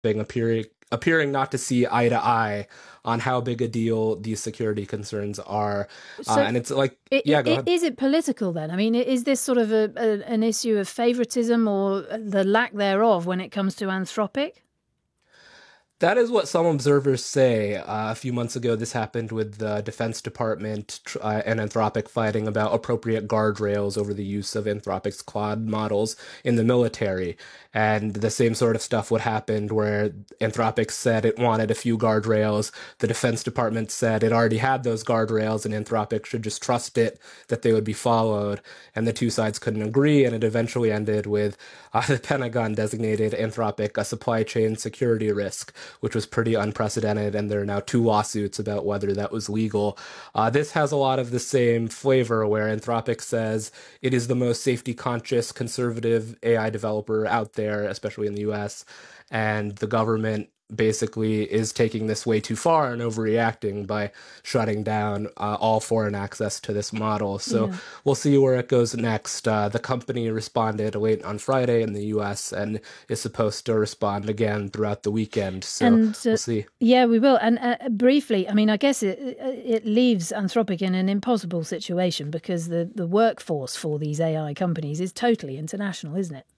appearing not to see eye to eye on how big a deal these security concerns are. So, And it's like, yeah, go ahead. is it political then? I mean, is this sort of an issue of favoritism or the lack thereof when it comes to Anthropic? That is what some observers say. A few months ago, this happened with the Defense Department and Anthropic fighting about appropriate guardrails over the use of Anthropic's Claude models in the military. And the same sort of stuff would happen where Anthropic said it wanted a few guardrails. The Defense Department said it already had those guardrails and Anthropic should just trust it that they would be followed. And the two sides couldn't agree, and it eventually ended with the Pentagon designated Anthropic a supply chain security risk, which was pretty unprecedented, and there are now two lawsuits about whether that was legal. This has a lot of the same flavor, where Anthropic says it is the most safety-conscious, conservative AI developer out there, especially in the US, and the government basically is taking this way too far and overreacting by shutting down all foreign access to this model. So Yeah. we'll see where it goes next. The company responded late on Friday in the US and is supposed to respond again throughout the weekend. So And we'll see. yeah, we will. And briefly, I mean, I guess it leaves Anthropic in an impossible situation because the workforce for these AI companies is totally international, isn't it?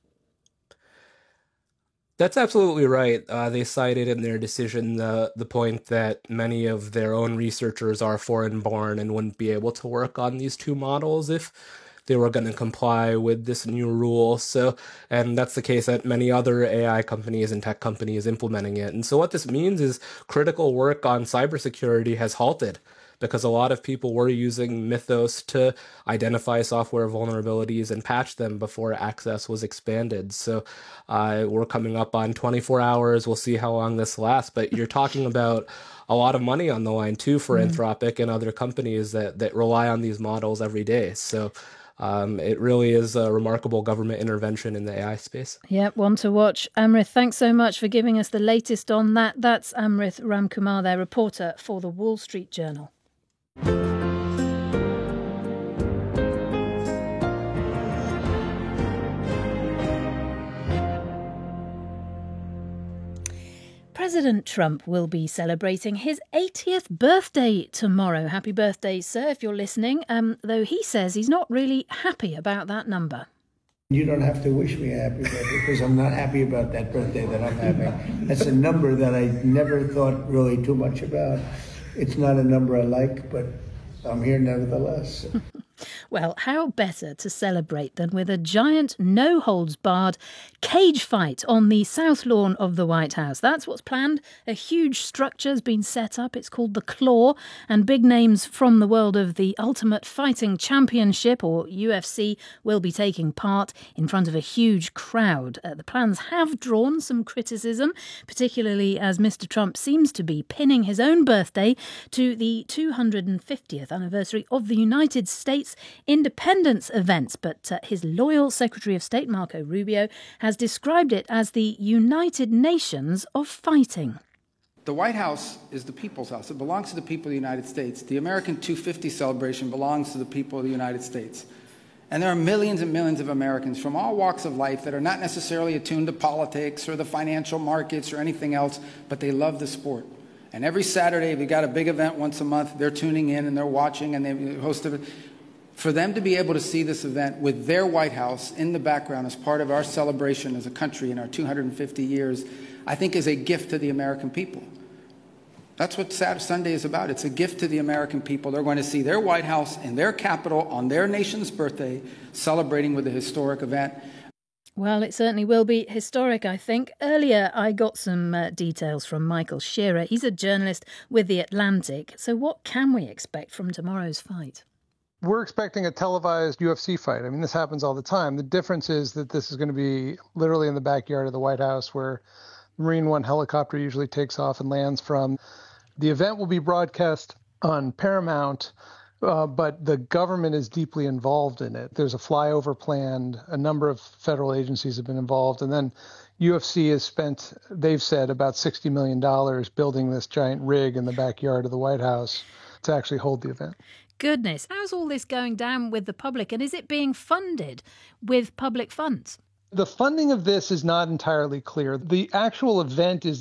That's absolutely right. They cited in their decision the point that many of their own researchers are foreign born and wouldn't be able to work on these two models if they were going to comply with this new rule. So, and that's the case at many other AI companies and tech companies implementing it. And so what this means is critical work on cybersecurity has halted because a lot of people were using Mythos to identify software vulnerabilities and patch them before access was expanded. So we're coming up on 24 hours. We'll see how long this lasts. But you're talking about a lot of money on the line, too, for Anthropic and other companies that rely on these models every day. So it really is a remarkable government intervention in the AI space. Yeah, one to watch. Amrith, thanks so much for giving us the latest on that. That's Amrith Ramkumar, their reporter for the Wall Street Journal. President Trump will be celebrating his 80th birthday tomorrow. Happy birthday, sir, if you're listening, though he says he's not really happy about that number. You don't have to wish me a happy birthday because I'm not happy about that birthday that I'm having. That's a number that I never thought really too much about. It's not a number I like, but I'm here nevertheless. Well, how better to celebrate than with a giant, no-holds-barred cage fight on the south lawn of the White House. That's what's planned. A huge structure has been set up. It's called the Claw, and big names from the world of the Ultimate Fighting Championship, or UFC, will be taking part in front of a huge crowd. The plans have drawn some criticism, particularly as Mr. Trump seems to be pinning his own birthday to the 250th anniversary of the United States independence events, but his loyal Secretary of State, Marco Rubio, has described it as the United Nations of fighting. The White House is the people's house. It belongs to the people of the United States. The American 250 celebration belongs to the people of the United States. And there are millions and millions of Americans from all walks of life that are not necessarily attuned to politics or the financial markets or anything else, but they love the sport. And every Saturday, we've got a big event once a month. They're tuning in and they're watching and they host it. For them to be able to see this event with their White House in the background as part of our celebration as a country in our 250 years, I think is a gift to the American people. That's what Sunday is about. It's a gift to the American people. They're going to see their White House in their capital on their nation's birthday, celebrating with a historic event. Well, it certainly will be historic, I think. Earlier, I got some details from Michael Shearer. He's a journalist with The Atlantic. So what can we expect from tomorrow's fight? We're expecting a televised UFC fight. I mean, this happens all the time. The difference is that this is going to be literally in the backyard of the White House, where the Marine One helicopter usually takes off and lands from. The event will be broadcast on Paramount, but the government is deeply involved in it. There's a flyover planned. A number of federal agencies have been involved. And then UFC has spent, they've said, about $60 million building this giant rig in the backyard of the White House to actually hold the event. Goodness, how's all this going down with the public? And is it being funded with public funds? The funding of this is not entirely clear. The actual event is